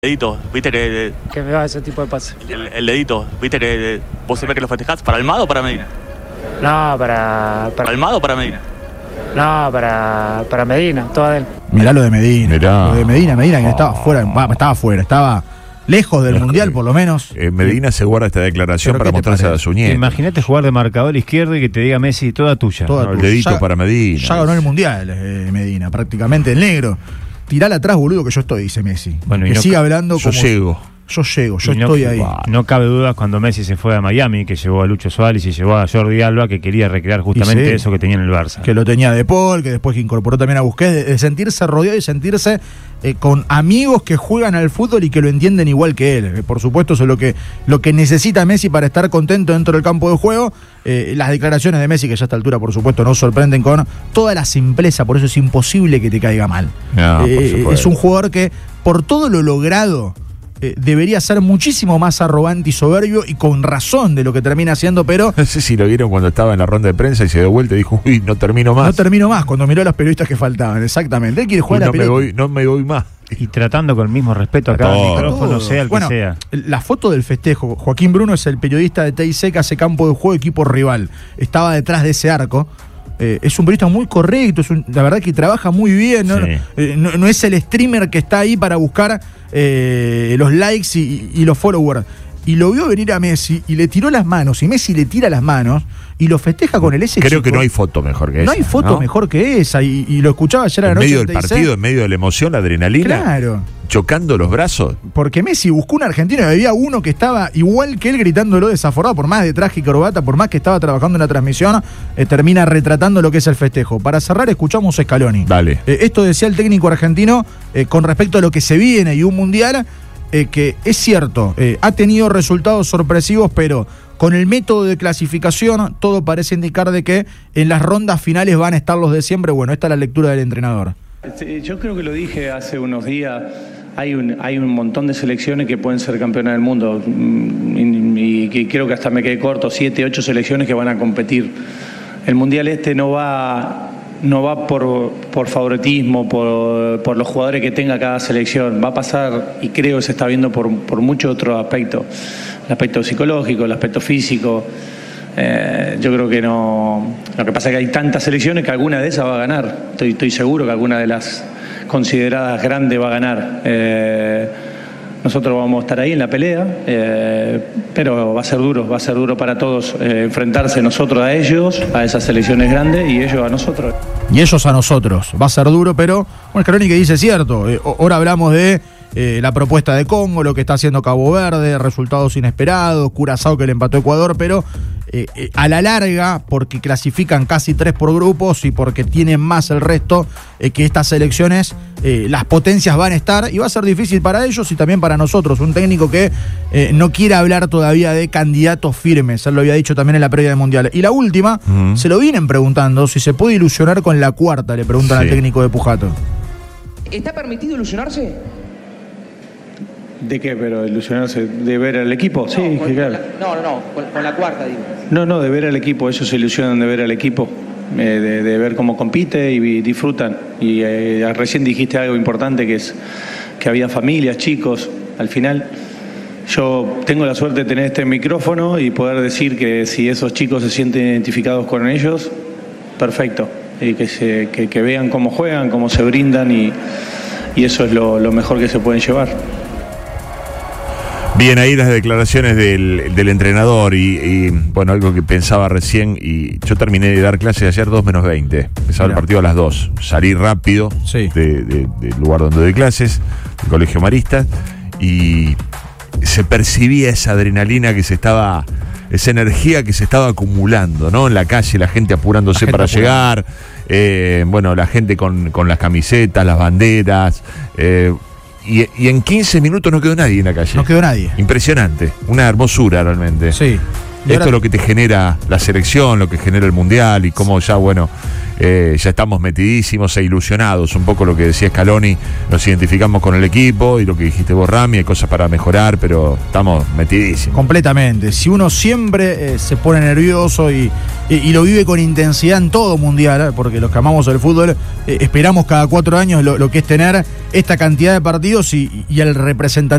Dedito, viste que... Que me va ese tipo de pase. El dedito, viste que... ¿Vos siempre que lo festejás? ¿Para Almada o para Medina? No, para ¿Almada o para Medina? No, para Medina, toda él. Mirá lo de Medina. Mirá. Lo de Medina que estaba fuera, estaba lejos del Mundial por lo menos. Medina se guarda esta declaración para mostrarse a su nieto. Imagínate jugar de marcador izquierdo y que te diga Messi toda tuya. El dedito para Medina. Ya ganó el Mundial Medina, prácticamente el negro. Tirala atrás, boludo, que yo estoy, dice Messi. Bueno, que siga hablando como... Yo llego, yo estoy ahí. No cabe duda cuando Messi se fue a Miami, que llevó a Lucho Suárez y llevó a Jordi Alba, que quería recrear justamente eso que tenía en el Barça. Que lo tenía De Paul, que después incorporó también a Busquets, de sentirse rodeado y sentirse con amigos que juegan al fútbol y que lo entienden igual que él. Por supuesto, eso es lo que necesita Messi para estar contento dentro del campo de juego. Las declaraciones de Messi, que ya a esta altura, por supuesto, nos sorprenden con toda la simpleza, por eso es imposible que te caiga mal. Es un jugador que, por todo lo logrado, debería ser muchísimo más arrogante y soberbio, y con razón de lo que termina haciendo, pero... No sé si lo vieron cuando estaba en la ronda de prensa y se dio vuelta y dijo, uy, no termino más. No termino más, cuando miró a los periodistas que faltaban, exactamente. Él quiere jugar la pelota. No me voy más. Y tratando con el mismo respeto a cada micrófono, sea el que sea. La foto del festejo, Joaquín Bruno es el periodista de TIC que hace campo de juego equipo rival. Estaba detrás de ese arco. Es un periodista muy correcto, la verdad que trabaja muy bien, ¿no? Sí. No es el streamer que está ahí para buscar los likes y los followers. Y lo vio venir a Messi y le tiró las manos, y Messi le tira las manos y lo festeja con el S. Creo que no hay foto mejor que esa. No hay foto mejor que esa, y lo escuchaba ayer a la noche. En medio del partido, en medio de la emoción, la adrenalina. Claro. Chocando los brazos. Porque Messi buscó un argentino y había uno que estaba igual que él gritándolo desaforado, por más de traje y corbata, por más que estaba trabajando en la transmisión, termina retratando lo que es el festejo. Para cerrar, escuchamos a Scaloni. Dale. Esto decía el técnico argentino con respecto a lo que se viene y un mundial que es cierto, ha tenido resultados sorpresivos, pero con el método de clasificación todo parece indicar de que en las rondas finales van a estar los de siempre. Bueno, esta es la lectura del entrenador. Yo creo que lo dije hace unos días. Hay un montón de selecciones que pueden ser campeonas del mundo, y que creo que hasta me quedé corto, 7, 8 selecciones que van a competir. El mundial no va por favoritismo, por los jugadores que tenga cada selección. Va a pasar, y creo que se está viendo por muchos otros aspectos. El aspecto psicológico, el aspecto físico. Yo creo que no. Lo que pasa es que hay tantas selecciones que alguna de esas va a ganar. Estoy seguro que alguna de las consideradas grandes va a ganar. Nosotros vamos a estar ahí en la pelea, pero va a ser duro para todos enfrentarse nosotros a ellos, a esas selecciones grandes, y ellos a nosotros. Y ellos a nosotros. Va a ser duro, pero bueno, Scaloni que dice cierto. Ahora hablamos de la propuesta de Congo, lo que está haciendo Cabo Verde, resultados inesperados, Curazao que le empató a Ecuador, pero a la larga, porque clasifican casi 3 por grupos y porque tienen más el resto que estas selecciones, las potencias van a estar y va a ser difícil para ellos y también para nosotros. Un técnico que no quiere hablar todavía de candidatos firmes, él lo había dicho también en la previa del Mundial. Y la última, se lo vienen preguntando si se puede ilusionar con la cuarta, le preguntan al técnico de Pujato. ¿Está permitido ilusionarse? ¿De qué? ¿Pero ilusionarse? ¿De ver al equipo? Sí, claro. Con la cuarta, digo. No, de ver al equipo. Ellos se ilusionan de ver al equipo, de ver cómo compite y disfrutan. Y recién dijiste algo importante, que es que había familias, chicos. Al final, yo tengo la suerte de tener este micrófono y poder decir que si esos chicos se sienten identificados con ellos, perfecto. Y que vean cómo juegan, cómo se brindan, y eso es lo mejor que se pueden llevar. Bien, ahí las declaraciones del entrenador y bueno, algo que pensaba recién, y yo terminé de dar clases ayer 2 menos 20, empezaba el partido a las 2, salí rápido del lugar donde doy clases, del Colegio Marista, y se percibía esa adrenalina esa energía que se estaba acumulando, ¿no? En la calle, la gente apurándose para llegar, bueno, la gente con las camisetas, las banderas, y en 15 minutos no quedó nadie en la calle. No quedó nadie. Impresionante, una hermosura realmente. Sí. Esto es lo que te genera la selección, lo que genera el Mundial, y cómo ya, bueno, ya estamos metidísimos e ilusionados. Un poco lo que decía Scaloni, nos identificamos con el equipo, y lo que dijiste vos, Rami, hay cosas para mejorar, pero estamos metidísimos. Completamente. Si uno siempre se pone nervioso y lo vive con intensidad en todo Mundial, porque los que amamos el fútbol esperamos cada 4 años lo que es tener esta cantidad de partidos y el representante